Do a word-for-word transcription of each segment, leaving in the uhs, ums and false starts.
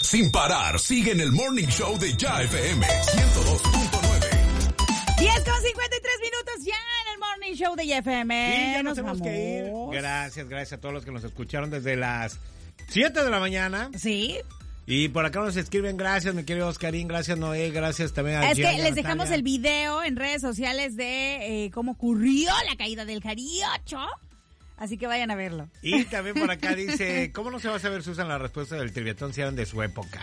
Sin parar, sigue en el Morning Show de Ya F M ciento dos punto nueve. diez con cincuenta y tres minutos ya en el Morning Show de Ya F M. Y ya nos, nos tenemos vamos. que ir. Gracias, gracias a todos los que nos escucharon desde las siete de la mañana. Sí. Y por acá nos escriben, gracias mi querido Oscarín, gracias Noé, gracias también a Es Gia que y a les Natalia. dejamos el video en redes sociales de eh, cómo ocurrió la caída del Cariocho. Así que vayan a verlo. Y también por acá dice, ¿cómo no se va a saber, Susan, la respuesta del triviatón si eran de su época?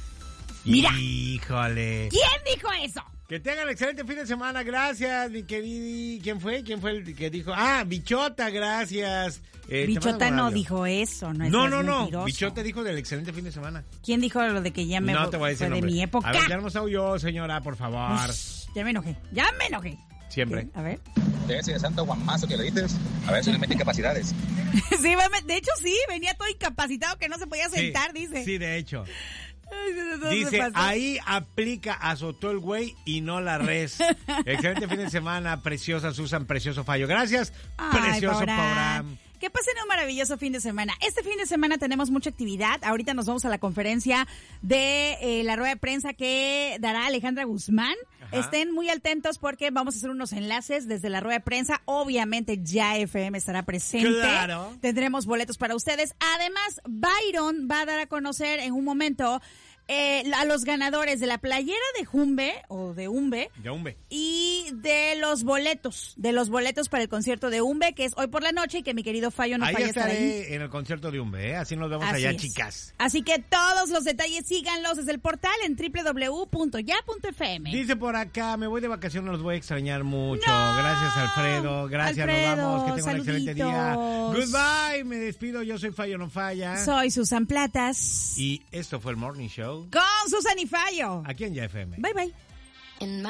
Mira. Híjole. ¿Quién dijo eso? Que tengan excelente fin de semana, gracias, mi querido. ¿Quién fue? ¿Quién fue el que dijo? Ah, Bichota, gracias. Eh, Bichota no dijo eso, no es No, no, no, mentiroso. Bichota dijo del excelente fin de semana. ¿Quién dijo lo de que ya me No te voy a decir fue de nombre. mi época? A ver, ya no me yo, señora, por favor. Ush, ya me enojé, ya me enojé. Siempre. A ver. De ese santo guamazo que le dices, a ver si le mete capacidades. Sí, de hecho sí, venía todo incapacitado que no se podía sentar, sí, dice. Sí, de hecho. Ay, no, no, Dice, se pasó. ahí aplica, azotó el güey y no la res. Excelente fin de semana, preciosa Susan, precioso Fallo. Gracias, Ay, precioso Paurán. Paurán. Que pasen un maravilloso fin de semana. Este fin de semana tenemos mucha actividad. Ahorita nos vamos a la conferencia de eh, la rueda de prensa que dará Alejandra Guzmán. Ajá. Estén muy atentos porque vamos a hacer unos enlaces desde la rueda de prensa. Obviamente Ya F M estará presente. Claro. Tendremos boletos para ustedes. Además, Byron va a dar a conocer en un momento eh, a los ganadores de la playera de Jumbe o de Umbe. De Umbe. Y de los boletos, de los boletos para el concierto de Umbe, que es hoy por la noche y que mi querido Fallo no Ahí falla estar ahí. estaré en el concierto de Umbe, ¿eh? Así nos vemos Así allá, es. chicas. Así que todos los detalles síganlos desde el portal en doble u doble u doble u punto ya punto f m. Dice por acá, me voy de vacaciones, los voy a extrañar mucho. ¡No! Gracias, Alfredo. Gracias, Alfredo, nos vamos. Que tengan un excelente día. saluditos. Goodbye, me despido. Yo soy Fallo No Falla. Soy Susan Platas. Y esto fue el Morning Show. Con Susan y Fallo. Aquí en Ya F M. Bye, bye.